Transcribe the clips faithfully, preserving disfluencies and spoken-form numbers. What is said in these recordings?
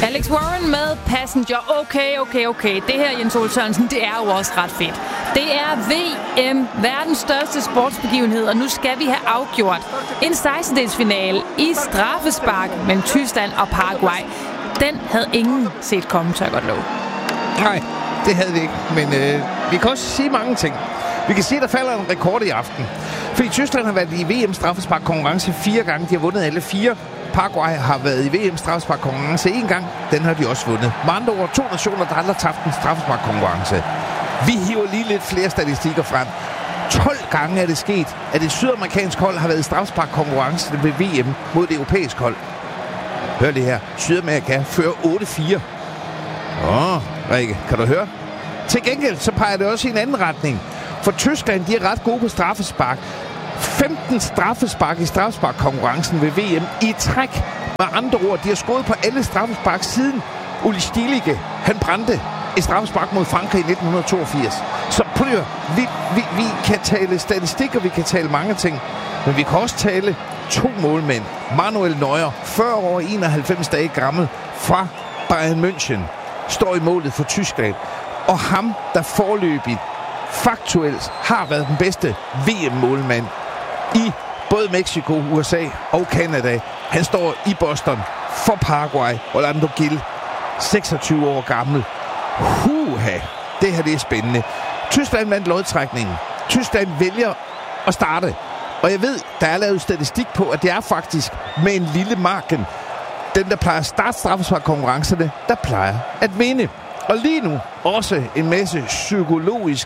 Alex Warren med Passenger. Okay, okay, okay. Det her, Jens Ole Sørensen, det er jo også ret fedt. Det er V M, verdens største sportsbegivenhed, og nu skal vi have afgjort en sekstendedelsfinale i straffespark mellem Tyskland og Paraguay. Den havde ingen set komme, tør jeg godt love. Nej, det havde vi ikke, men øh, vi kan også sige mange ting. Vi kan sige, at der falder en rekord i aften. Fordi Tyskland har været i V M straffespark-konkurrence fire gange. De har vundet alle fire. Paraguay har været i V M straffespark-konkurrence en gang. Den har de også vundet. Med andre ord, to nationer, der aldrig har tabt en straffespark-konkurrence. Vi hiver lige lidt flere statistikker frem. tolv gange er det sket, at et sydamerikansk hold har været i straffespark-konkurrence ved V M mod det europæiske hold. Hør det her. Sydamerika fører otte fire. Åh, oh, Rikke, kan du høre? Til gengæld så peger det også i en anden retning. For Tyskland, de er ret gode på straffespark. femten straffespark i straffespark-konkurrencen ved V M i træk. Med andre ord, de har scoret på alle straffespark siden Uli Stilige, han brændte et straffespark mod Frankrig i nitten toogfirs. Så prøv at vi, vi, vi kan tale statistik, og vi kan tale mange ting. Men vi kan også tale to målmænd. Manuel Neuer, fyrre år og enoghalvfems dage gammel, fra Bayern München, står i målet for Tyskland. Og ham, der forløbigt faktuelt har været den bedste V M-målmand i både Mexico, U S A og Canada. Han står i Boston for Paraguay. Orlando Gil, seksogtyve år gammel. Huha, det her det er spændende. Tyskland vandt lodtrækningen. Tyskland vælger at starte. Og jeg ved, der er lavet statistik på, at det er faktisk med en lille marken. Den, der plejer at starte straffespark-konkurrencerne, der plejer at vinde. Og lige nu også en masse psykologisk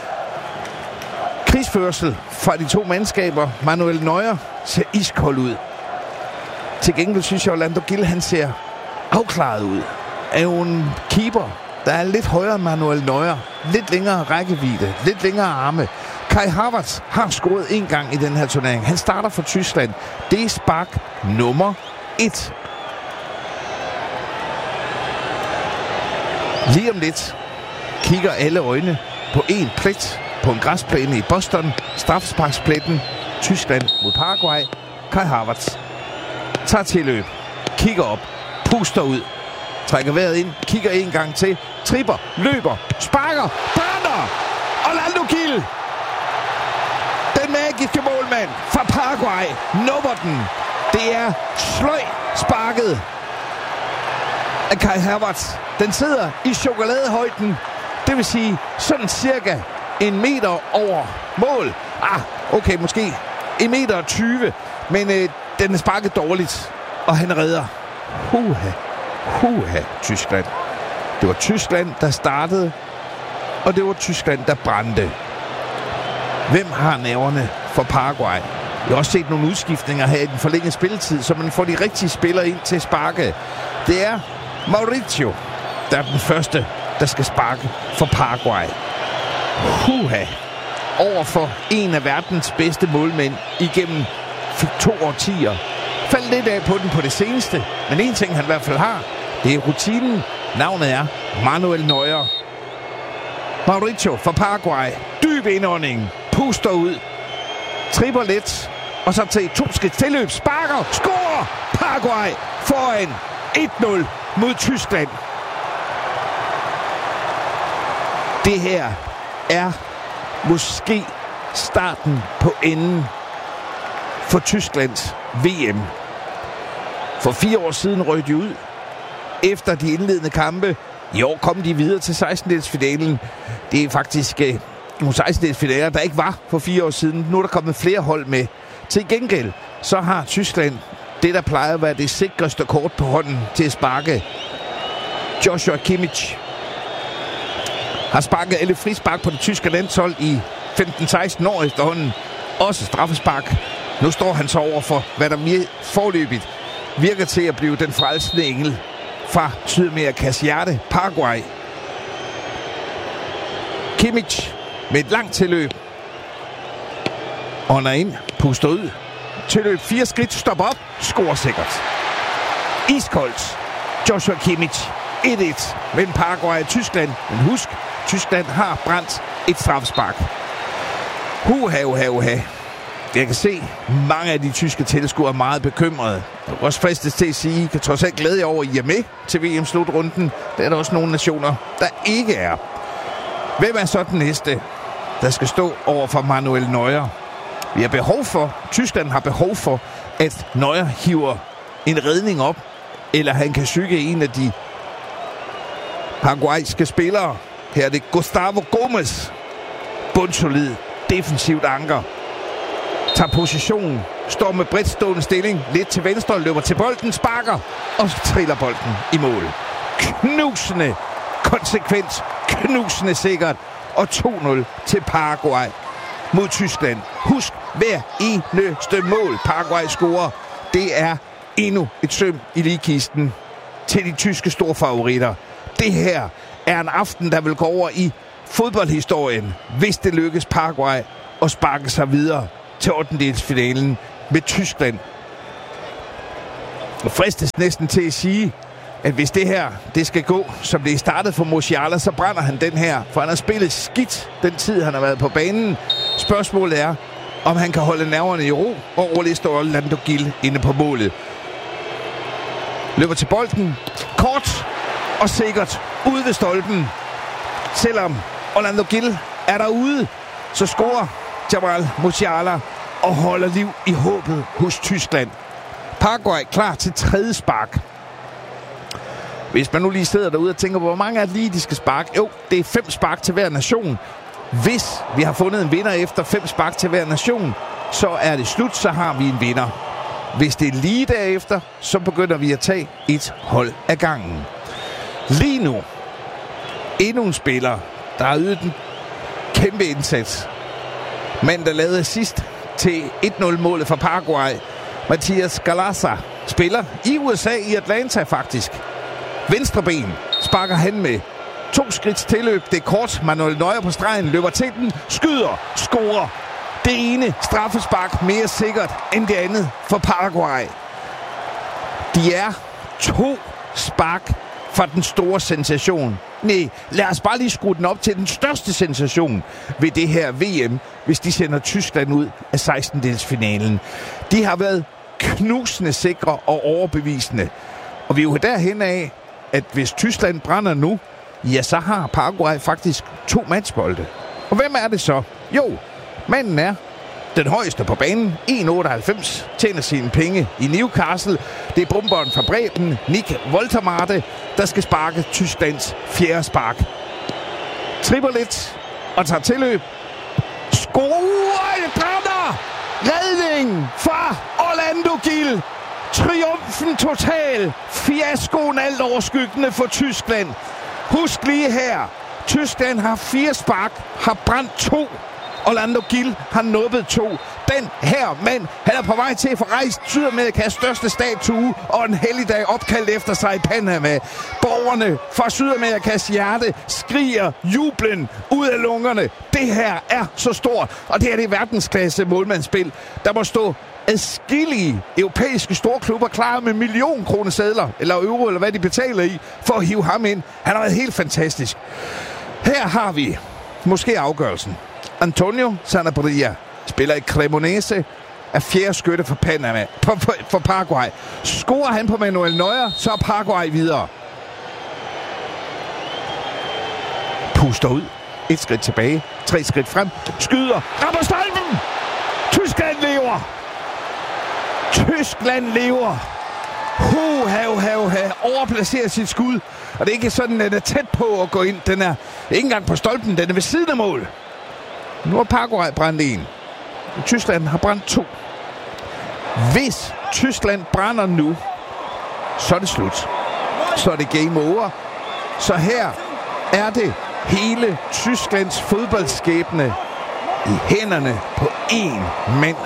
krigsførsel fra de to mandskaber. Manuel Neuer ser iskold ud. Til gengæld synes jeg, at Orlando Gil, han ser afklaret ud. Er jo en keeper, der er lidt højere end Manuel Neuer. Lidt længere rækkevidde, lidt længere arme. Kai Havertz har scoret en gang i den her turnering. Han starter for Tyskland. Det er spark nummer et. Lige om lidt kigger alle øjne på en plet på en græsplæne i Boston. Straffesparkspletten. Tyskland mod Paraguay. Kai Havertz tager tilløb. Kigger op. Puster ud. Trækker vejret ind. Kigger en gang til. Tripper. Løber. Sparker. Brænder. Orlando Gil. Den magiske målmand fra Paraguay. Nubber den. Det er sløj sparket af Kai Havertz. Den sidder i chokoladehøjden. Det vil sige sådan cirka en meter over mål. Ah, okay, måske en meter og tyve. Men øh, den er sparket dårligt. Og han redder. Huha. Huha, Tyskland. Det var Tyskland, der startede. Og det var Tyskland, der brændte. Hvem har nerverne for Paraguay? Jeg har også set nogle udskiftninger her i den forlængede spilletid, så man får de rigtige spillere ind til at sparke. Det er Mauricio, der er den første, der skal sparke for Paraguay. Huha. Over for en af verdens bedste målmænd igennem to årtier. Faldt lidt af på den på det seneste, men en ting han i hvert fald har, det er rutinen. Navnet er Manuel Neuer. Mauricio fra Paraguay. Dyb indånding. Puster ud. Tripper let. Og så til to skridt tilløb. Sparker. Scorer. Paraguay foran et nul mod Tyskland. Det her er måske starten på enden for Tysklands V M. For fire år siden røg de ud efter de indledende kampe. I år kom de videre til sekstendedelsfinalen. Det er faktisk øh, nogle sekstendedelsfinaler, der ikke var for fire år siden. Nu er der kommet flere hold med. Til gengæld så har Tyskland det, der plejer at være det sikreste kort på hånden til at sparke. Joshua Kimmich har sparket alle frispark på det tyske landshold i femten seksten år efterhånden. Også straffespark. Nu står han så over for, hvad der vir- forløbigt virker til at blive den frelsende engel fra Sydamerikas hjerte, Paraguay. Kimmich med et langt tilløb. Ånder ind, puster ud. Tilløb fire skridt, stopper op, scorer sikkert. Iskoldt. Joshua Kimmich. et et mellem Paraguay og Tyskland. Men husk, Tyskland har brændt et straffespark. Huha, huha, huha. Jeg kan se, mange af de tyske tilskuere er meget bekymrede. Jeg også fristes til at sige, I kan trods alt glæde jer over, at I er med til V M-slutrunden. Der er der også nogle nationer, der ikke er. Hvem er så den næste, der skal stå over for Manuel Neuer? Vi har behov for, Tyskland har behov for, at Neuer hiver en redning op, eller han kan psyke en af de paraguayske spillere. Her er det Gustavo Gomes. Bundsolid, defensivt anker. Tager position, står med bredt stående stilling, lidt til venstre, løber til bolden, sparker og triller bolden i mål. Knusende, konsekvent, knusende sikkert. Og to nul til Paraguay mod Tyskland. Husk, hver eneste mål Paraguay scorer, det er endnu et søm i ligkisten til de tyske store favoritter. Det her er en aften, der vil gå over i fodboldhistorien, hvis det lykkes Paraguay at sparke sig videre til ottendedelsfinalen med Tyskland. Og fristes næsten til at sige, at hvis det her det skal gå, som det er startet for Musiala, så brænder han den her. For han har spillet skidt den tid, han har været på banen. Spørgsmålet er, om han kan holde nerverne i ro, og roligt står Orlando Gil inde på målet. Løber til bolden. Kort og sikkert ude ved stolpen. Selvom Orlando Gil er derude, så scorer Jamal Musiala og holder liv i håbet hos Tyskland. Paraguay klar til tredje spark. Hvis man nu lige sidder derude og tænker på, hvor mange er det lige, de skal sparke? Jo, det er fem spark til hver nation. Hvis vi har fundet en vinder efter fem spark til hver nation, så er det slut, så har vi en vinder. Hvis det er lige derefter, så begynder vi at tage et hold af gangen. Lige nu, endnu en spiller, der har ydet en kæmpe indsats. Mand, der lavede sidst til et nul-målet for Paraguay. Mathias Galazza spiller i U S A, i Atlanta faktisk. Venstre ben sparker han med. To skridts tilløb, det er kort. Manuel Neuer på stregen, løber til den, skyder, scorer. Det ene straffespark mere sikkert end det andet for Paraguay. De er to spark fra den store sensation. Nej, lad os bare lige skrue den op til den største sensation ved det her V M, hvis de sender Tyskland ud af sekstendedelsfinalen. De har været knusende sikre og overbevisende. Og vi er jo derhen af, at hvis Tyskland brænder nu, ja, så har Paraguay faktisk to matchbolde. Og hvem er det så? Jo, manden er den højeste på banen, en komma otteoghalvfems, tjener sine penge i Newcastle. Det er bomberen fra bredden, Nick Woltermade, der skal sparke Tysklands fjerde spark. Tripper lidt og tager tilløb. Scorer! Brænder! Redning fra Orlando Gil. Triumfen total. Fiaskoen alt overskyggende for Tyskland. Husk lige her. Tyskland har fire spark, har brændt to. Orlando Gil har nubbet to. Den her mand, han er på vej til at få rejst Sydamerikas største statue og en helligdag opkaldt efter sig i Panama. Borgerne fra Sydamerikas hjerte skriger jublen ud af lungerne. Det her er så stort, og det er det verdensklasse målmandsspil. Der må stå adskillige europæiske storklubber klar med millionkronesedler, eller euro, eller hvad de betaler i, for at hive ham ind. Han har været helt fantastisk. Her har vi måske afgørelsen. Antonio Sanabria spiller i Cremonese, er fjerde skytte for Panama, for, for, for Paraguay. Scorer han på Manuel Neuer, så er Paraguay videre. Puster ud. Et skridt tilbage. Tre skridt frem. Skyder. Rammer stolpen! Tyskland lever! Tyskland lever! Huha, huha, huha. Overplacerer sit skud. Og det er ikke sådan, at den er tæt på at gå ind. Den er ikke engang på stolpen. Den er ved siden af mål. Nu har Paraguay brændt en. Tyskland har brændt to. Hvis Tyskland brænder nu, så er det slut. Så er det game over. Så her er det hele Tysklands fodboldskæbne i hænderne på én mand.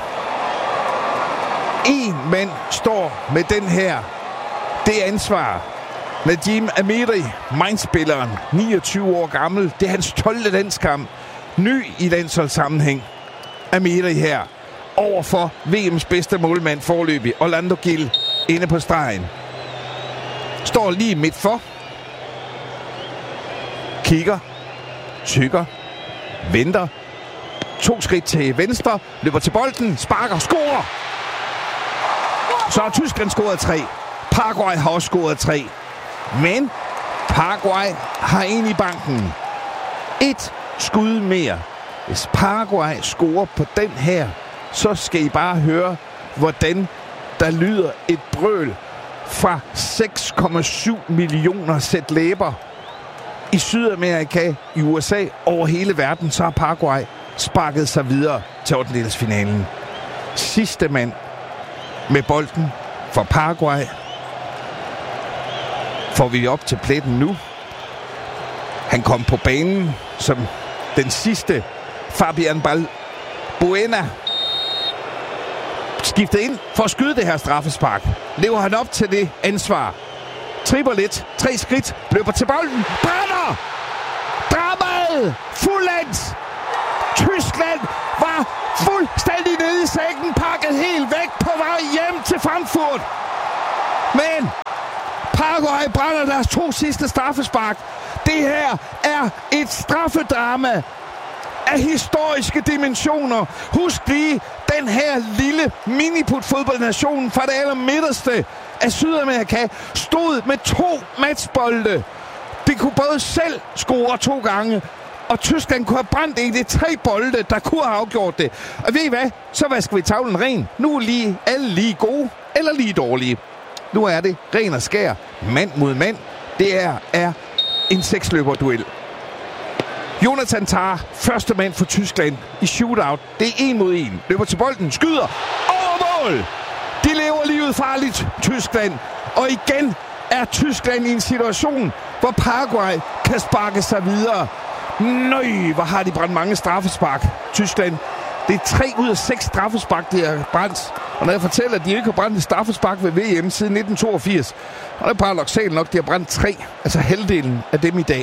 En mand står med den her, det ansvar. Nadim Amiri, Mainz-spilleren, niogtyve år gammel. Det er hans tolvte landskamp. Ny i landsholdssammenhæng. Amiri her overfor V M's bedste målmand forløbig, Orlando Gil, inde på stregen. Står lige midt for. Kigger. Tykker. Venter. To skridt til venstre, løber til bolden, sparker, scorer. Så har Tyskland scoret tre. Paraguay har også scoret tre. Men Paraguay har en i banken. Et skud mere. Hvis Paraguay scorer på den her, så skal I bare høre, hvordan der lyder et brøl fra seks komma syv millioner sæt læber i Sydamerika, i U S A, over hele verden. Så har Paraguay sparket sig videre til ottendedelsfinalen. Sidste mand med bolden for Paraguay får vi op til pletten nu. Han kom på banen som den sidste. Fabian Balbuena skiftet ind for at skyde det her straffespark. Lever han op til det ansvar. Tripper lidt. Tre skridt. Løber til bolden. Brænder! Dramaet! Fuldendt! Tyskland var fuldstændig nede i sækken. Pakket helt væk på vej hjem til Frankfurt. Men Paraguay brænder deres to sidste straffespark. Det her er et straffedrama af historiske dimensioner. Husk lige, den her lille miniput-fodboldnation fra det allermidterste af Sydamerika stod med to matchbolde. De kunne både selv score to gange, og Tyskland kunne have brændt i det tre bolde, der kunne have afgjort det. Og ved I hvad? Så vasker vi tavlen ren. Nu er lige alle lige gode, eller lige dårlige. Nu er det ren og skær. Mand mod mand. Det er, er en seksløberduel. Jonathan Tah, første mand for Tyskland i shootout. Det er en mod en. Løber til bolden, skyder over mål. De lever livet farligt, Tyskland. Og igen er Tyskland i en situation, hvor Paraguay kan sparke sig videre. Nøj, hvor har de brændt mange straffespark, Tyskland. Det er tre ud af seks straffespark, de har brændt. Og når jeg fortæller, at de ikke har brændt et straffespark ved V M siden nitten toogfirs, og det er paradoksalt nok, de har brændt tre, altså halvdelen af dem i dag.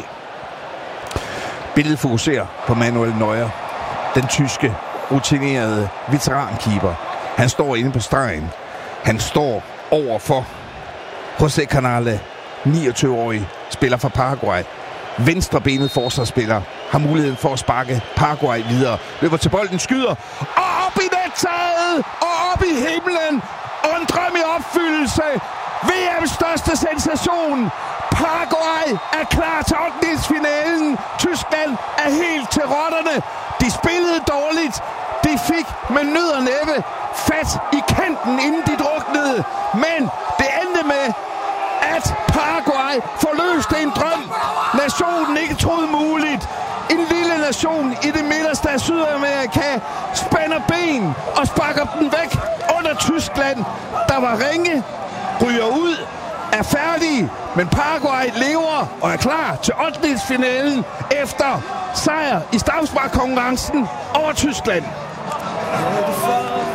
Billedet fokuserer på Manuel Neuer, den tyske, rutinerede veterankeeper. Han står inde på stregen. Han står over for José Canale, niogtyve-årig spiller fra Paraguay. Venstrebenet forsvarsspiller har muligheden for at sparke Paraguay videre. Løber til bolden, skyder, og op i nettaget, og op i himlen, og en drøm i opfyldelse. V M's største sensation. Paraguay er klar til ottendedelsfinalen. Tyskland er helt til rotterne. De spillede dårligt. De fik med nød og næppe fat i kanten, inden de druknede. Men det endte med, at Paraguay forløste en drøm, nationen ikke troede muligt. En lille nation i det midterste af Sydamerika spænder ben og sparker den væk under Tyskland, der var ringe, ryger ud, er færdige, men Paraguay lever og er klar til ottendedelsfinalen efter sejr i straffesparkkonkurrencen over Tyskland.